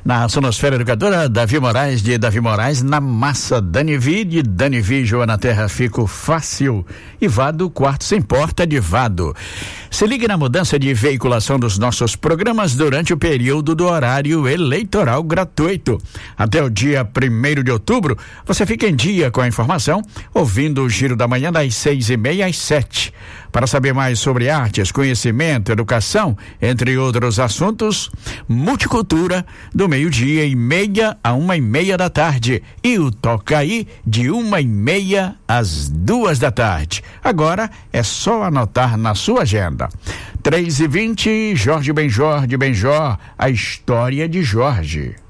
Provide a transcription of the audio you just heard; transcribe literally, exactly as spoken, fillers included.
Na Sonosfera Educadora, Davi Moraes, de Davi Moraes, na massa, Danivi, de Danivi, Joana Terra, Fico Fácil. E Vado, quarto sem porta de Vado. Se ligue na mudança de veiculação dos nossos programas durante o período do horário eleitoral gratuito. Até o dia primeiro de outubro, você fica em dia com a informação, ouvindo o Giro da Manhã das seis e meia às sete. Para saber mais sobre artes, conhecimento, educação, entre outros assuntos, Multicultura, do meio-dia e meia a uma e meia da tarde. E o Toca Aí, de uma e meia às duas da tarde. Agora é só anotar na sua agenda. Três e vinte, Jorge Benjor, de Benjor, a história de Jorge.